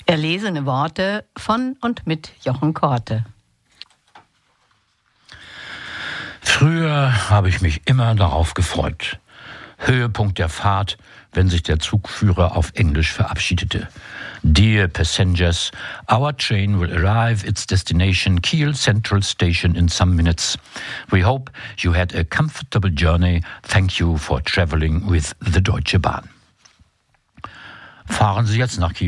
Erlesene Worte von und mit Jochen Korte. Früher habe ich mich immer darauf gefreut. Höhepunkt der Fahrt, wenn sich der Zugführer auf Englisch verabschiedete. Dear passengers, our train will arrive its destination Kiel Central Station in some minutes. We hope you had a comfortable journey. Thank you for traveling with the Deutsche Bahn. Fahren Sie jetzt nach Kiel.